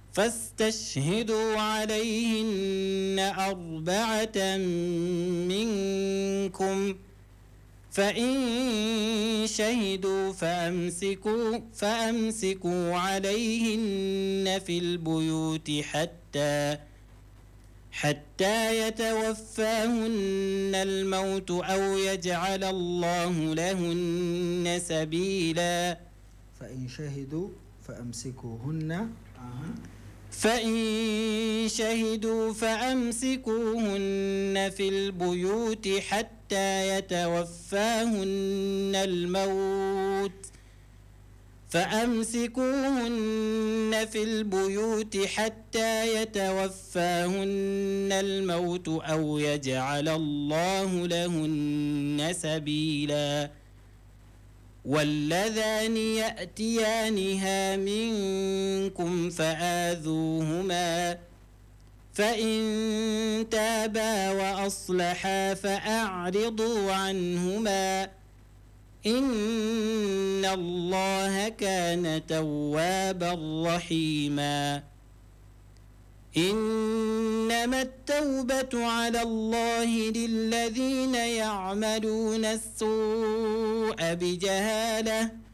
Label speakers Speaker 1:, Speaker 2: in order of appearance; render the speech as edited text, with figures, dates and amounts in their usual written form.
Speaker 1: فاستشهدوا عليهن أربعة منكم فإن شهدوا فأمسكوا عليهن في البيوت حتى يتوفاهن الموت أو يجعل الله لهن سبيلا.
Speaker 2: فإن شهدوا
Speaker 1: فأمسكوهن في البيوت حتى يتوفاهن الموت أو يجعل الله لهن سبيلا. واللذان يأتيانها منكم فآذوهما فإن تابا وأصلحا فأعرضوا عنهما إن الله كان توابا رحيما. إنما التوبة على الله للذين يعملون السوء بجهالة